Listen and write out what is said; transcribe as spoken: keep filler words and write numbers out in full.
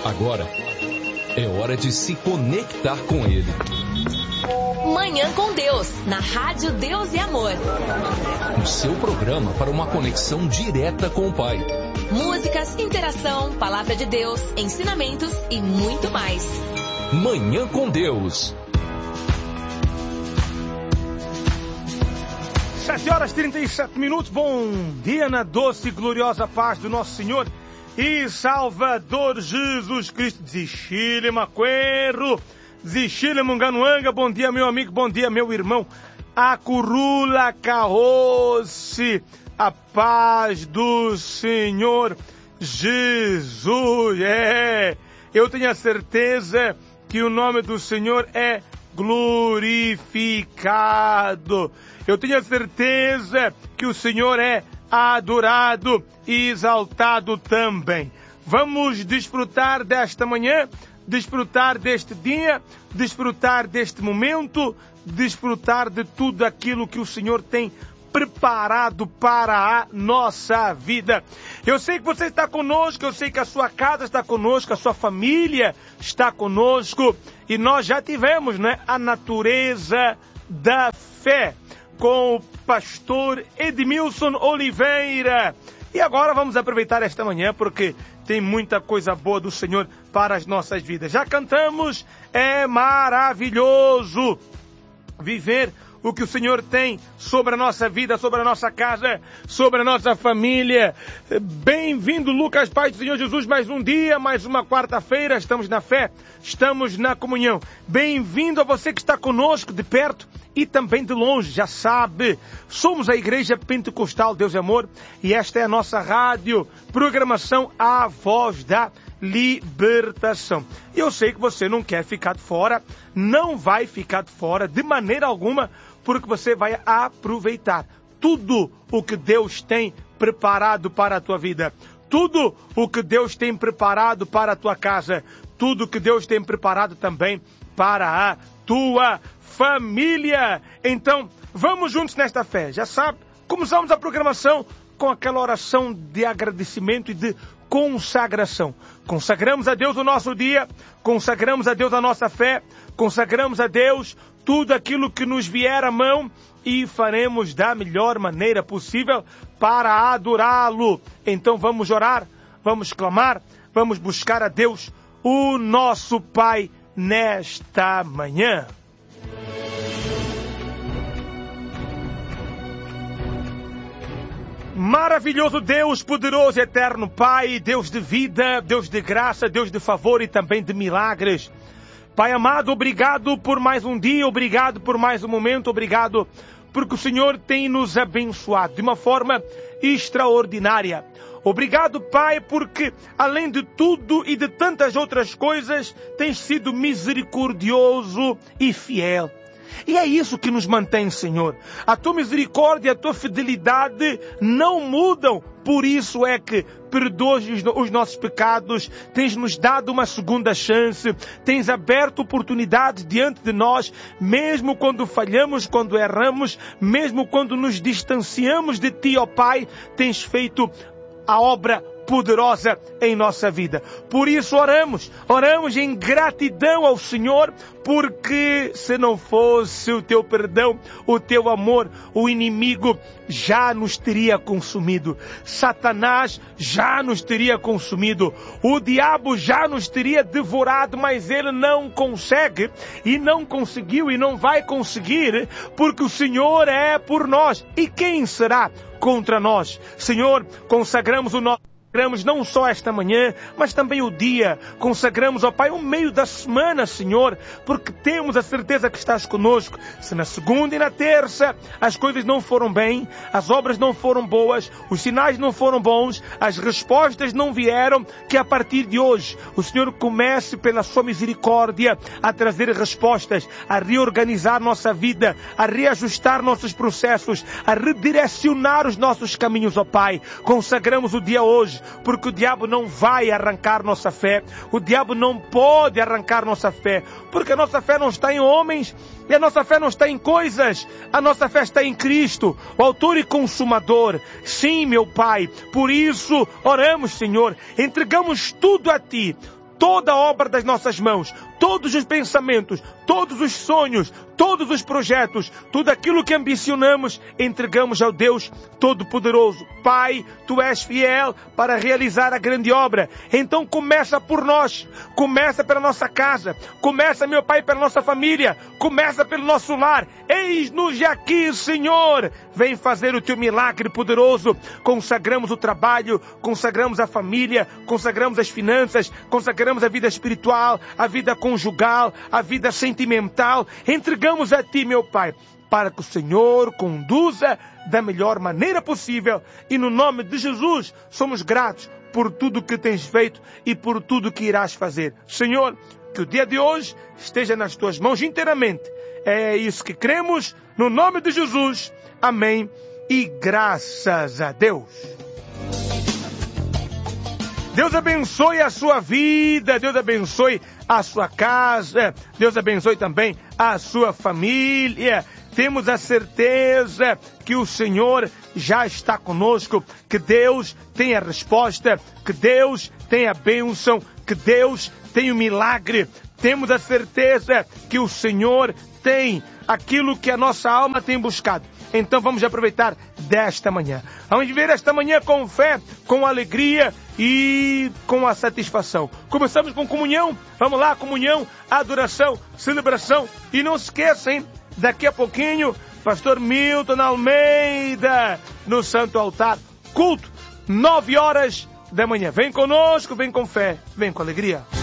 Agora é hora de se conectar com Ele. Manhã com Deus, na Rádio Deus e Amor. O seu programa para uma conexão direta com o Pai. Músicas, interação, palavra de Deus, ensinamentos e muito mais. Manhã com Deus. sete horas e trinta e sete minutos. Bom dia na doce e gloriosa paz do nosso Senhor e Salvador Jesus Cristo. Zixile Maquero, Zixile Munganuanga. Bom dia, meu amigo, bom dia, meu irmão. Acurula Carroce, a paz do Senhor Jesus. É, eu tenho a certeza que o nome do Senhor é glorificado. Eu tenho a certeza que o Senhor é adorado e exaltado também. Vamos desfrutar desta manhã, desfrutar deste dia, desfrutar deste momento, desfrutar de tudo aquilo que o Senhor tem preparado para a nossa vida. Eu sei que você está conosco, eu sei que a sua casa está conosco, a sua família está conosco, e nós já tivemos, né, a natureza da fé com o pastor Edmilson Oliveira. E agora vamos aproveitar esta manhã porque tem muita coisa boa do Senhor para as nossas vidas. Já cantamos, é maravilhoso viver o que o Senhor tem sobre a nossa vida, sobre a nossa casa, sobre a nossa família. Bem-vindo, Lucas, Pai do Senhor Jesus, mais um dia, mais uma quarta-feira, estamos na fé, estamos na comunhão. Bem-vindo a você que está conosco de perto e também de longe, já sabe, somos a Igreja Pentecostal Deus e Amor e esta é a nossa rádio, programação A Voz da Libertação. E eu sei que você não quer ficar de fora, não vai ficar de fora de maneira alguma, porque você vai aproveitar tudo o que Deus tem preparado para a tua vida, tudo o que Deus tem preparado para a tua casa, tudo o que Deus tem preparado também para a tua família. Então, vamos juntos nesta fé. Já sabe, começamos a programação com aquela oração de agradecimento e de consagração. Consagramos a Deus o nosso dia, consagramos a Deus a nossa fé, consagramos a Deus tudo aquilo que nos vier à mão e faremos da melhor maneira possível para adorá-lo. Então vamos orar, vamos clamar, vamos buscar a Deus, o nosso Pai, nesta manhã. Maravilhoso Deus, poderoso e eterno Pai, Deus de vida, Deus de graça, Deus de favor e também de milagres. Pai amado, obrigado por mais um dia, obrigado por mais um momento, obrigado porque o Senhor tem nos abençoado de uma forma extraordinária. Obrigado, Pai, porque além de tudo e de tantas outras coisas, tens sido misericordioso e fiel. E é isso que nos mantém, Senhor. A tua misericórdia e a tua fidelidade não mudam. Por isso é que perdoas os nossos pecados, tens nos dado uma segunda chance, tens aberto oportunidades diante de nós, mesmo quando falhamos, quando erramos, mesmo quando nos distanciamos de Ti, ó Pai, tens feito a obra poderosa em nossa vida. Por isso oramos, oramos em gratidão ao Senhor, porque se não fosse o Teu perdão, o Teu amor, o inimigo já nos teria consumido. Satanás já nos teria consumido. O diabo já nos teria devorado, mas ele não consegue, e não conseguiu, e não vai conseguir, porque o Senhor é por nós. E quem será contra nós? Senhor, consagramos o nosso Consagramos não só esta manhã, mas também o dia. Consagramos, ó Pai, o meio da semana, Senhor, porque temos a certeza que estás conosco. Se na segunda e na terça as coisas não foram bem, as obras não foram boas, os sinais não foram bons, as respostas não vieram, que a partir de hoje o Senhor comece pela sua misericórdia a trazer respostas, a reorganizar nossa vida, a reajustar nossos processos, a redirecionar os nossos caminhos, ó Pai. Consagramos o dia hoje, porque o diabo não vai arrancar nossa fé, o diabo não pode arrancar nossa fé, porque a nossa fé não está em homens, e a nossa fé não está em coisas, a nossa fé está em Cristo, o autor e consumador. Sim, meu Pai, por isso oramos, Senhor, entregamos tudo a Ti, toda a obra das nossas mãos, todos os pensamentos, todos os sonhos, todos os projetos, tudo aquilo que ambicionamos, entregamos ao Deus Todo-Poderoso. Pai, Tu és fiel para realizar a grande obra. Então começa por nós, começa pela nossa casa, começa, meu Pai, pela nossa família, começa pelo nosso lar. Eis-nos aqui, Senhor. Vem fazer o Teu milagre poderoso. Consagramos o trabalho, consagramos a família, consagramos as finanças, consagramos a vida espiritual, a vida conjugal, a vida sentimental. Entregamos a Ti, meu Pai, para que o Senhor conduza da melhor maneira possível. E no nome de Jesus, somos gratos por tudo que tens feito e por tudo que irás fazer. Senhor, que o dia de hoje esteja nas Tuas mãos inteiramente. É isso que cremos, no nome de Jesus. Amém. E graças a Deus. Deus abençoe a sua vida, Deus abençoe a sua casa, Deus abençoe também a sua família. Temos a certeza que o Senhor já está conosco, que Deus tem a resposta, que Deus tem a bênção, que Deus tem o milagre. Temos a certeza que o Senhor tem aquilo que a nossa alma tem buscado. Então vamos aproveitar desta manhã. Vamos viver esta manhã com fé, com alegria e com a satisfação. Começamos com comunhão. Vamos lá, comunhão, adoração, celebração. E não se esqueçam, daqui a pouquinho, Pastor Milton Almeida, no Santo Altar, culto, nove horas da manhã. Vem conosco, vem com fé, vem com alegria.